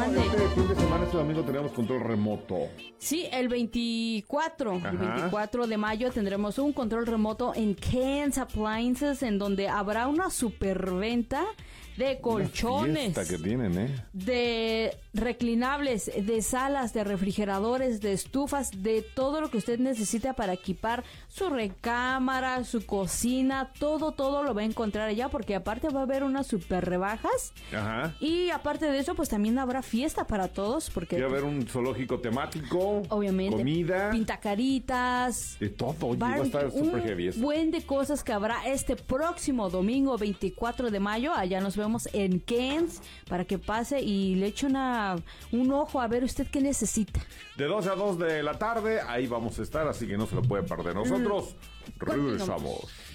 Mande. Este fin de semana, este domingo, tenemos control remoto. Sí, el 24 de mayo tendremos un control remoto en Ken's Appliances, en donde habrá una superventa de colchones, Una fiesta que tienen, de reclinables, de salas, de refrigeradores, de estufas, de todo lo que usted necesita para equipar su recámara, su cocina, todo lo va a encontrar allá, porque aparte va a haber unas super rebajas. Ajá. Y aparte de eso, pues también habrá fiesta para todos, porque Va a haber un zoológico temático. obviamente Comida. Pintacaritas. De todo. Oye, va a estar súper heavy eso. Buen de cosas que habrá este próximo domingo 24 de mayo. Allá nos vemos en Ken's para que pase y le eche un ojo a ver usted qué necesita. De 12 a 2 de la tarde, ahí vamos a estar, así que no se lo puede perder. Nosotros regresamos.